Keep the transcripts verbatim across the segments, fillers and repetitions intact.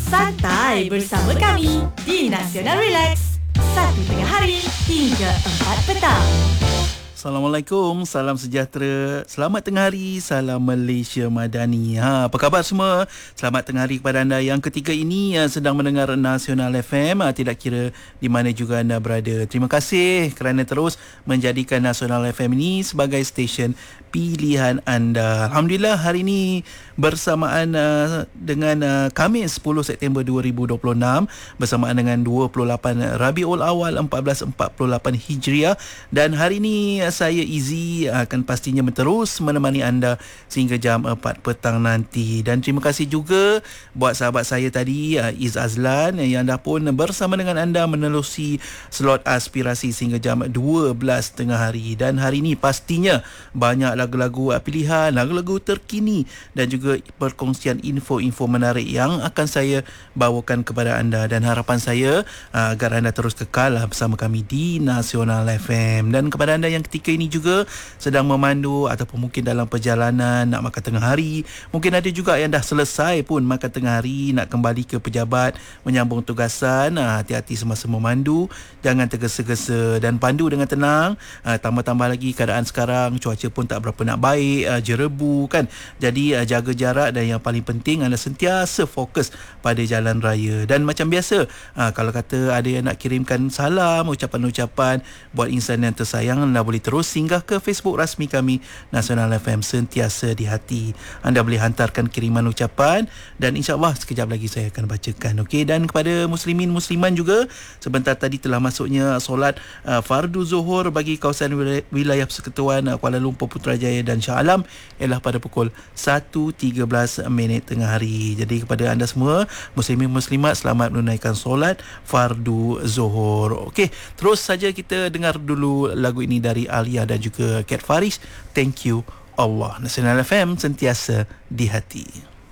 Santai bersama kami di Nasional Relax. Satu tengah hari hingga empat petang. Assalamualaikum, salam sejahtera, selamat tengah hari, salam Malaysia Madani. Ha, apa khabar semua? Selamat tengah hari kepada anda yang ketika ini uh, sedang mendengar Nasional F M, uh, tidak kira di mana juga anda berada. Terima kasih kerana terus menjadikan Nasional F M ini sebagai stesen pilihan anda. Alhamdulillah, hari ini bersamaan uh, dengan uh, Khamis sepuluh September dua ribu dua puluh enam, bersamaan dengan dua puluh lapan Rabiul Awal empat belas empat puluh lapan Hijriah, dan hari ini saya Izzy akan pastinya terus menemani anda sehingga jam empat petang nanti. Dan terima kasih juga buat sahabat saya tadi, Iz Azlan, yang dah pun bersama dengan anda menelusi slot aspirasi sehingga jam dua belas tengah hari. Dan hari ini pastinya banyak lagu-lagu pilihan, lagu-lagu terkini dan juga perkongsian info-info menarik yang akan saya bawakan kepada anda. Dan harapan saya agar anda terus kekal bersama kami di Nasional F M. Dan kepada anda yang ketika ini juga sedang memandu ataupun mungkin dalam perjalanan nak makan tengah hari, mungkin ada juga yang dah selesai pun makan tengah hari, nak kembali ke pejabat menyambung tugasan, hati-hati semasa memandu, jangan tergesa-gesa dan pandu dengan tenang. Tambah-tambah lagi keadaan sekarang cuaca pun tak berapa nak baik, jerebu kan, jadi jaga jarak, dan yang paling penting anda sentiasa fokus pada jalan raya. Dan macam biasa, kalau kata ada yang nak kirimkan salam, ucapan-ucapan buat insan yang tersayang, anda boleh terus singgah ke Facebook rasmi kami Nasional F M, sentiasa di hati. Anda boleh hantarkan kiriman ucapan dan insya-Allah sekejap lagi saya akan bacakan. Okey, dan kepada muslimin musliman juga, sebentar tadi telah masuknya solat uh, fardu zuhur bagi kawasan wilayah, wilayah Persekutuan uh, Kuala Lumpur, Putrajaya dan Shah Alam ialah pada pukul satu tiga belas minit tengah hari. Jadi kepada anda semua muslimin muslimat, selamat menunaikan solat fardu zuhur. Okey, terus saja kita dengar dulu lagu ini dari Alia dan juga Kat Faris, Thank You Allah. Nasional F M, sentiasa di hati.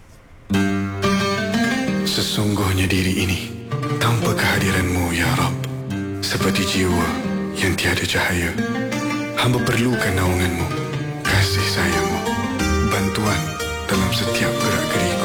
Sesungguhnya diri ini tanpa kehadiran-Mu ya Rabb, seperti jiwa yang tiada cahaya. Hamba perlukan naungan-Mu, kasih sayang-Mu, bantuan dalam setiap gerak-gerik.